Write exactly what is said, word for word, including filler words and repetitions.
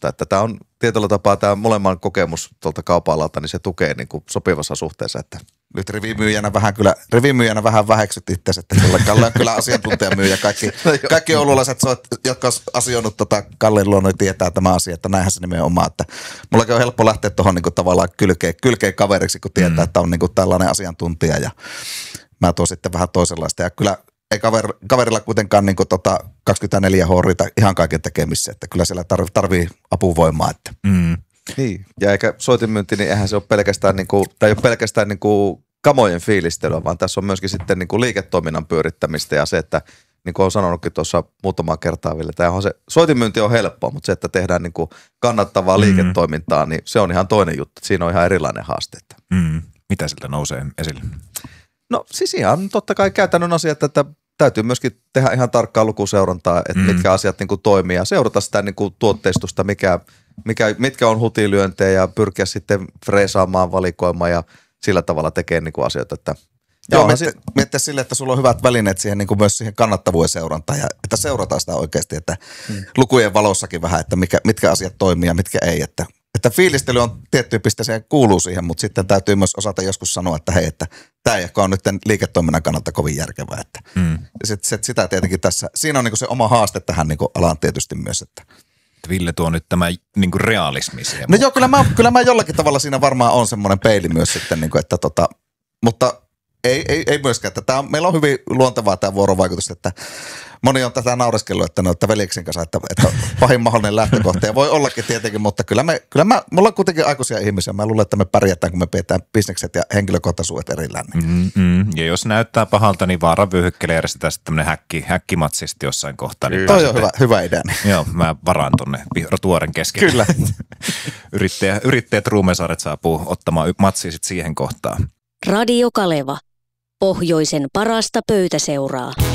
musta, että tämä on tietyllä tapaa tämä molemman kokemus tuolta kaupalalta, niin se tukee niin kuin sopivassa suhteessa, että nyt rivimyyjänä vähän kyllä, rivimyyjänä vähän väheksyt itse, että Kalle on kyllä asiantuntijamyyjä. Kaikki, kaikki oululaiset, jotka on asioinut tota Kallen luona, niin tietää tämä asia, että näinhän se nimenomaan, että mullakin on helppo lähteä tuohon niin tavallaan kylkeen, kylkeen kaveriksi, kun tietää, mm. että on niin kuin tällainen asiantuntija ja mä tuon sitten vähän toisenlaista ja kyllä ei kaver, kaverilla kuitenkaan niin kuin tota kaksikymmentäneljä H riitä ihan kaiken tekemissä, että kyllä siellä tarvii, tarvii apuvoimaa, että mm. Niin, ja eikä soitinmyynti, niin eihän se ole pelkästään, niin kuin, tai ei ole pelkästään niin kuin kamojen fiilistelyä, vaan tässä on myöskin sitten niin kuin liiketoiminnan pyörittämistä ja se, että niin kuin olen sanonutkin tuossa muutamaa kertaa vielä, että se soitinmyynti on helppoa, mutta se, että tehdään niin kuin kannattavaa mm. liiketoimintaa, niin se on ihan toinen juttu. Siinä on ihan erilainen haaste. Mm. Mitä siltä nousee esille? No siis ihan totta kai käytännön asiat, että täytyy myöskin tehdä ihan tarkkaa lukuseurantaa, että mm. mitkä asiat niin kuin toimii ja seurata sitä niin kuin tuotteistusta, mikä, mikä, mitkä on hutilyöntejä ja pyrkiä sitten freesaamaan, valikoimaan ja sillä tavalla tekee niin kuin asioita. Että joo, miettiä, miettiä sille, että sulla on hyvät välineet siihen, niin kuin myös siihen kannattavuuden seurantaan ja että seurataan sitä oikeasti, että mm. lukujen valossakin vähän, että mikä, mitkä asiat toimii ja mitkä ei, että Että fiilistely on tiettyyn pisteeseen kuuluu siihen, mutta sitten täytyy myös osata joskus sanoa, että hei, että tämä ei ehkä ole nyt liiketoiminnan kannalta kovin järkevää. Että mm. sit, sit, sitä tietenkin tässä, siinä on niinku se oma haaste tähän niinku alaan tietysti myös. Että Ville tuo nyt tämä niinku realismi siihen. No joo, kyllä mä, kyllä mä jollakin tavalla siinä varmaan on semmoinen peili myös sitten, niinku, että tota, mutta ei, ei, ei myöskään, että tää on, meillä on hyvin luontevaa tämä vuorovaikutus, että moni on tätä naureskellut, että, no, että veljeksen kanssa, että, että pahin mahdollinen lähtökohta ja voi ollakin tietenkin, mutta kyllä me, kyllä mä, mulla on kuitenkin aikuisia ihmisiä, mä luulen, että me pärjätään, kun me pidetään bisnekset ja henkilökohtaisuudet erillään. Mm, mm. Ja jos näyttää pahalta, niin vaaran vyöhykkeelle järjestetään sitten tämmöinen häkki, häkkimatsi sitten jossain kohtaa. Niin toi on hyvä, hyvä idea. Joo, mä varaan tonne tuoren kesken. Kyllä. Yrittäjät, yrittäjät Ruumesaaret saapuu ottamaan matsia sitten siihen kohtaan. Radio Kaleva. Pohjoisen parasta pöytäseuraa.